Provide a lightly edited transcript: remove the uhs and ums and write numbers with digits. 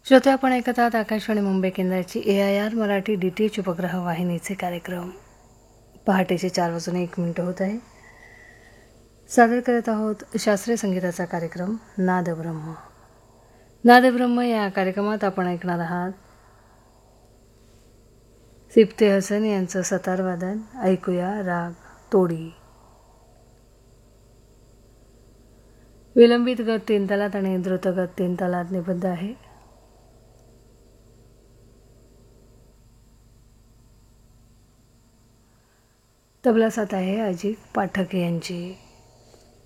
श्रोते, आपण ऐकत आहात आकाशवाणी मुंबई केंद्राची AIR मराठी DTH उपग्रह वाहिनीचे कार्यक्रम. पहाटेचे 4:01 होत आहे. सादर करत आहोत शास्त्रीय संगीताचा कार्यक्रम नादब्रह्म. नादब्रह्म या कार्यक्रमात आपण ऐकणार आहात सिप्ते हसन यांचं सतारवादन. ऐकूया राग तोडी. विलंबित गत 3 तालात आणि द्रुतगत 3 तालात निबद्ध आहे. तबला साथ आहे अजित पाठक यांची.